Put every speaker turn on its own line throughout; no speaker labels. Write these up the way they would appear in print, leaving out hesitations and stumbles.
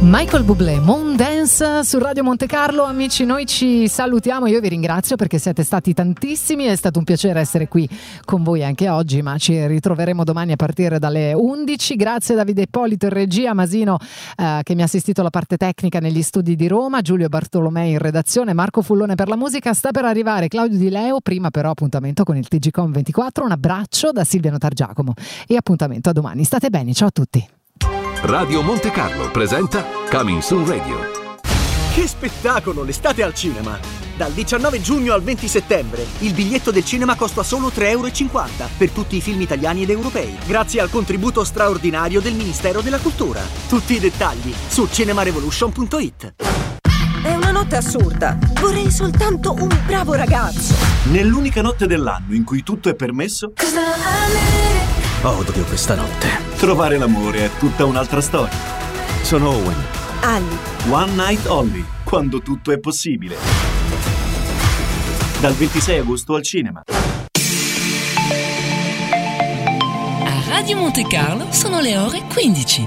Michael Bublé, Moon Dance su Radio Monte Carlo. Amici, noi ci salutiamo, io vi ringrazio perché siete stati tantissimi, è stato un piacere essere qui con voi anche oggi, ma ci ritroveremo domani a partire dalle 11. Grazie a Davide Ippolito in regia, Masino che mi ha assistito alla parte tecnica negli studi di Roma, Giulio Bartolomei in redazione, Marco Fullone per la musica, sta per arrivare Claudio Di Leo, prima però appuntamento con il TGCOM 24, un abbraccio da Silvia Notargiacomo e appuntamento a domani, state bene, ciao a tutti.
Radio Monte Carlo presenta Coming Soon Radio.
Che spettacolo, l'estate al cinema! Dal 19 giugno al 20 settembre il biglietto del cinema costa solo €3,50 per tutti i film italiani ed europei, grazie al contributo straordinario del Ministero della Cultura. Tutti i dettagli su cinemarevolution.it.
È una notte assurda. Vorrei soltanto un bravo ragazzo.
Nell'unica notte dell'anno in cui tutto è permesso, odio questa notte. Trovare l'amore è tutta un'altra storia. Sono Owen.
Ali.
One Night Only, quando tutto è possibile. Dal 26 agosto al cinema.
A Radio Monte Carlo sono le ore 15.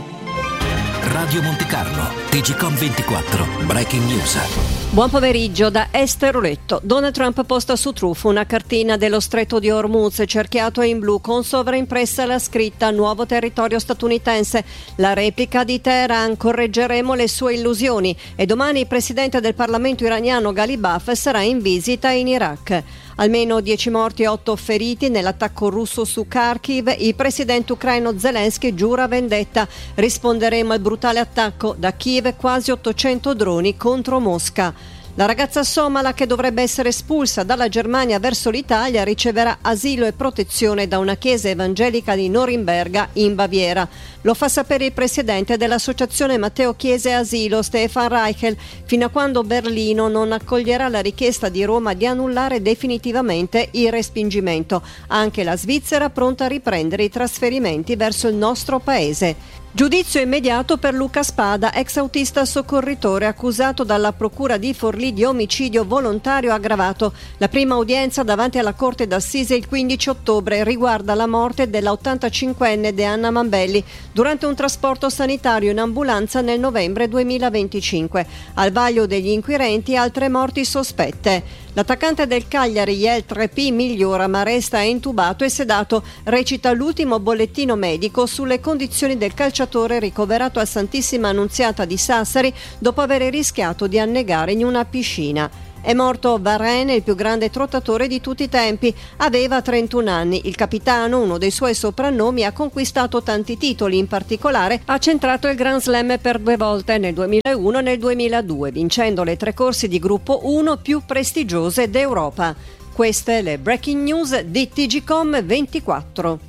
Radio Monte Carlo, TGCOM 24, Breaking News.
Buon pomeriggio da Esther Oletto. Donald Trump posta su Truth una cartina dello stretto di Hormuz cerchiato in blu con sovraimpressa la scritta "Nuovo territorio statunitense". La replica di Teheran: correggeremo le sue illusioni. E domani il presidente del Parlamento iraniano Ghalibaf sarà in visita in Iraq. Almeno 10 morti e 8 feriti nell'attacco russo su Kharkiv. Il presidente ucraino Zelensky giura vendetta. Risponderemo al brutale attacco. Da Kiev quasi 800 droni contro Mosca. La ragazza somala che dovrebbe essere espulsa dalla Germania verso l'Italia riceverà asilo e protezione da una chiesa evangelica di Norimberga in Baviera. Lo fa sapere il presidente dell'associazione Matteo Chiese e Asilo, Stefan Reichel, fino a quando Berlino non accoglierà la richiesta di Roma di annullare definitivamente il respingimento. Anche la Svizzera pronta a riprendere i trasferimenti verso il nostro paese. Giudizio immediato per Luca Spada, ex autista soccorritore accusato dalla procura di Forlì di omicidio volontario aggravato. La prima udienza davanti alla Corte d'Assise il 15 ottobre riguarda la morte della 85enne Deanna Mambelli durante un trasporto sanitario in ambulanza nel novembre 2025. Al vaglio degli inquirenti altre morti sospette. L'attaccante del Cagliari, Yael 3P, migliora ma resta intubato e sedato, recita l'ultimo bollettino medico sulle condizioni del calciatore ricoverato al Santissima Annunziata di Sassari dopo aver rischiato di annegare in una piscina. È morto Varenne, il più grande trottatore di tutti i tempi. Aveva 31 anni. Il capitano, uno dei suoi soprannomi, ha conquistato tanti titoli. In particolare ha centrato il Grand Slam per 2 volte, nel 2001 e nel 2002, vincendo le 3 corse di gruppo 1 più prestigiose d'Europa. Queste le breaking news di TGCOM 24.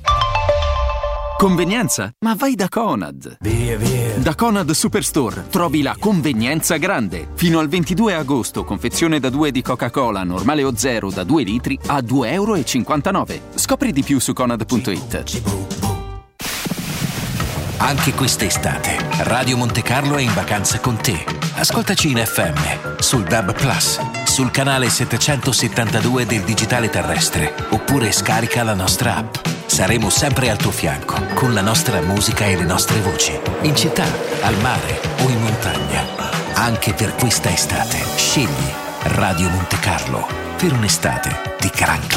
Convenienza? Ma vai da Conad!
Via.
Da Conad Superstore trovi la convenienza grande. Fino al 22 agosto, confezione da 2 di Coca-Cola, normale o zero da 2 litri a €2,59. Scopri di più su Conad.it.
Anche quest'estate, Radio Monte Carlo è in vacanza con te. Ascoltaci in FM, sul DAB+, sul canale 772 del digitale terrestre, oppure scarica la nostra app. Saremo sempre al tuo fianco, con la nostra musica e le nostre voci, in città, al mare o in montagna. Anche per questa estate, scegli Radio Monte Carlo per un'estate di gran classe.